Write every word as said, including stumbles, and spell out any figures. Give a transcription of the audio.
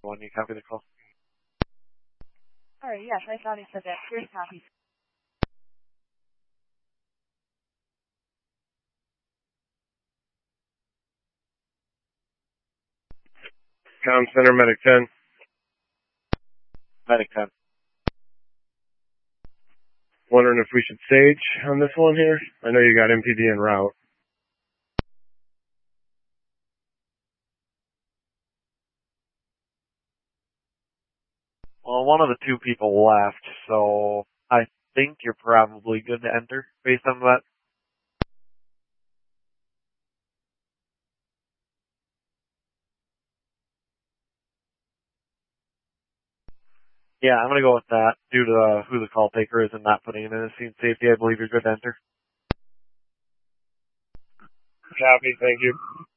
When you copy the call. All right, yes, I thought he said that. Here's copy. Com Center, Medic ten. Medic ten. Wondering if we should sage on this one here. I know you got M P D en route. Well, one of the two people left, so I think you're probably good to enter based on that. Yeah, I'm going to go with that due to uh, who the call taker is and not putting it in a scene safety. I believe you're good to enter. Copy, thank you.